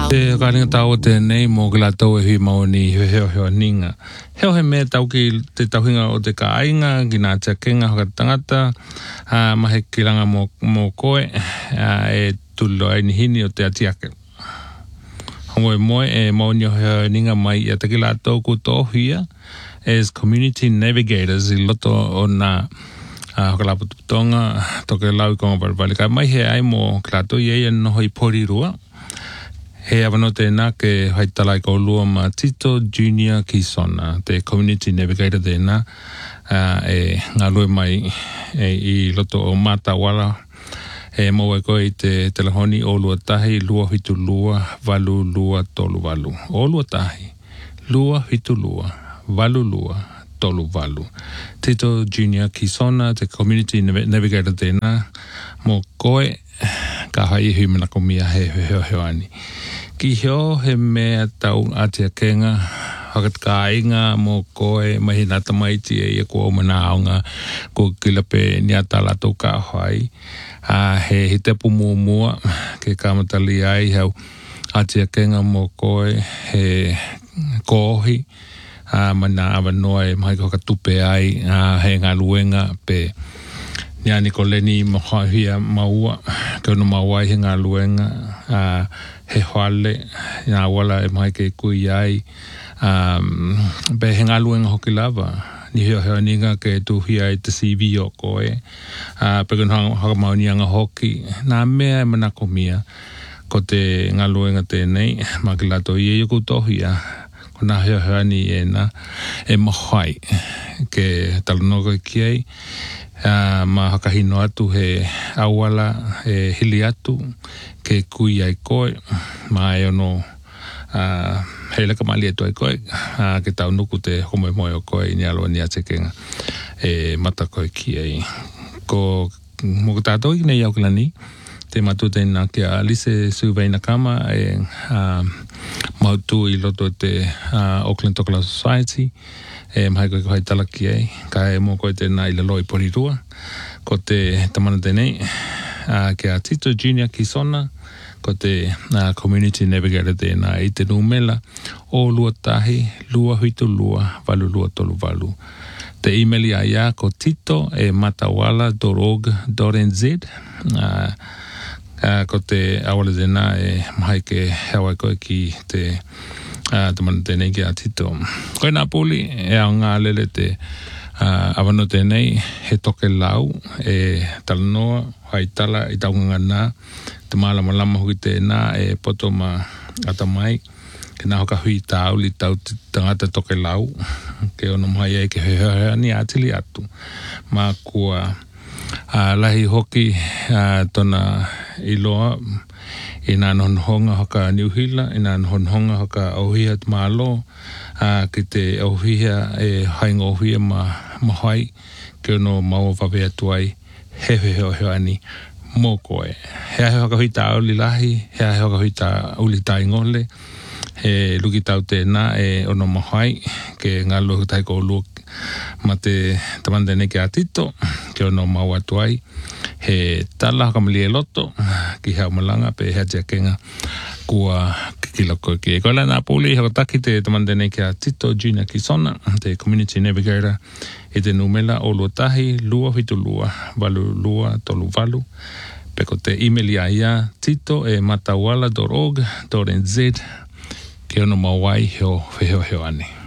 Te karinga tau te nei mo ke la tau e hui maoni heo ninga. Heo he mea tau ki te tauhinga o te kaainga, ki nā tia kenga hoka tangata, mahe kiranga mo koe, e tulo ai ni hini o te atiake. Hongo e moe e maoni o heo ninga mai i a te ki la tau ku tohia as community navigators i loto o nā hoka la putonga toke lau i konga paripali. Ka mai he ai mo ke la tau i eia noho i pori rua. He awano tēnā ke haitala i kou lua ma Tito Junior Kisona, te community navigator tēnā, e ngā lue mai i loto o Matawala, e mau e koe i te telehoni o lua tahi, lua hitu lua, walu lua, tolu walu. O lua tahi, lua hitu lua, walu lua, tolu walu. Tito Junior Kisona, te community navigator tēnā, mo koe, ka hai hui mana komia he heo ani. Ki heo he mea tau atia kenga, hakat ka inga mo koe mahi nata maiti e ia kua mana aunga ko kilape niata lato ka hai. He hitepu mua ke kamatali ai hau atia kenga mo koe he kohi. Mana awanoa e mahi koka tupe ai he ngā luenga pe Niani ko leni mo hia maua, ke no maua he ngā luenga, he hoale, ngā wala e mai ke kui ai, be he ngā luenga hoki lava, ni heo ninga ke tuhi ai te CV o koe, pe kun haka mauni anga hoki, nā mea e manako mia, ko te ngā luenga tēnei, ma ki lato i e yoku tohia, ko nā heo ni e na, e mohai, ke talanoka ki ai, ma hakahino atu he awala he hili atu ke kui ai koe ma e ono he leka mali atu ai koe ke tau nuku te homo moe o koe ni aloa ni atekenga e mata koe ki ai ko mo katato i nei au kilani te matu tēnā ki a Lise Suveina Kama e mautu i loto te Auckland Tokala Society e mahai koe kohai talaki ei, ka e mō koe tēnā i lalo i porirua, ko te tamana tēnei, ke a Tito Junior Kisona, ko te community navigator tēnā i te numela, o lua tahi, lua huitu lua, walu lua tolu walu. Te email ia ia ko tito e matawala.org.nz, ko te awala tēnā e mahai ke hawai koe ki te tamana tēnei ki a Tito. Koe nā puli e au ngā lele te awano tēnei he toke lau e talanoa haitala i taunga nā te malama hui tēnā e poto ma atamai ke nā hoka hui tāu li tau tangata toke lau ke ono mai e ke hea ni atili atu ma kua lahi hoki tona iloa i nā honhonga haka Niuhila, i nā honhonga haka Auhia te Mālo, ki te Auhia e hainga Auhia mahai, ke ono maua wawe atu ai, he heo ani, mō koe. Hea heo haka hui tā auli lahi, hea heo haka hui tā auli tā ingole, he luki tau tēnā e ono mahai, ke ngā luhu tai kou luok, ma te tamanda nei ke a Tito, ke ono maua atu ai, he tala haka mali e loto, ki hea malanga, pe hea tia kenga, kua kikilako ki e koela nā pūli, haka taki te tamanda nei ke a Tito Junior Kisona, te community navigator, i te numela o lua tahi, lua hitu lua, walu lua, tolu walu, pe ko te email ia tito e matawala.org.nz, ke ono mawai heo ane.